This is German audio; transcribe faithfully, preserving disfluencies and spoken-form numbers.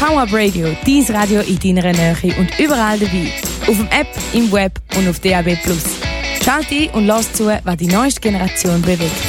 VoUp Radio, dein Radio in deiner Nähe und überall dabei. Auf dem App, im Web und auf D A B plus. Schalte ein und lass zu, was die neueste Generation bewegt.